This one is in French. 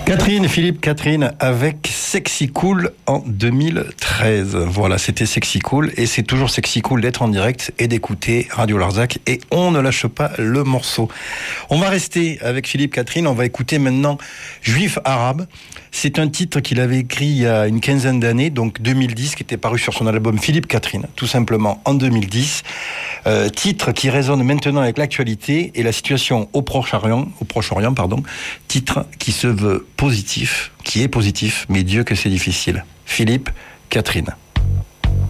Philippe Catherine avec Sexy Cool en 2013. Voilà, c'était Sexy Cool et c'est toujours Sexy Cool d'être en direct et d'écouter Radio Larzac et on ne lâche pas le morceau. On va rester avec Philippe Catherine, on va écouter maintenant Juif arabe. C'est un titre qu'il avait écrit il y a une quinzaine d'années, donc 2010, qui était paru sur son album Philippe Catherine, tout simplement en 2010. Titre qui résonne maintenant avec l'actualité et la situation au Proche-Orient, titre qui se veut positif, qui est positif, mais Dieu que c'est difficile. Philippe Catherine.